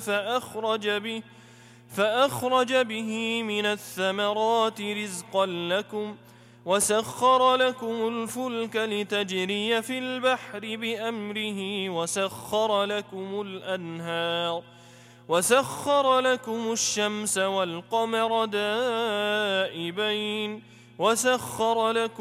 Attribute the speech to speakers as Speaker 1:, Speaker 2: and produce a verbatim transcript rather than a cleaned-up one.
Speaker 1: فأخرج به فأخرج به من الثمرات رزقا لكم وسخر لكم الفلك لتجري في البحر بأمره وسخر لكم الأنهار وسخر لكم الشمس والقمر دائبين وسخر لكم